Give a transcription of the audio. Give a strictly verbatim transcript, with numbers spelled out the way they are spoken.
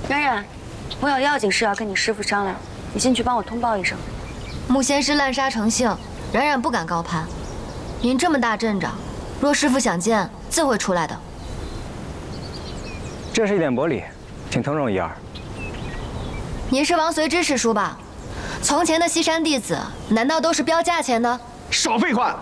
冉冉，我有要紧事要跟你师傅商量，你进去帮我通报一声。 穆仙师滥杀成性，冉冉不敢高攀。您这么大阵仗，若师傅想见，自会出来的。 这是一点薄礼，请通融一二。 您是王随之师叔吧？从前的西山弟子，难道都是标价钱的？ 少废话！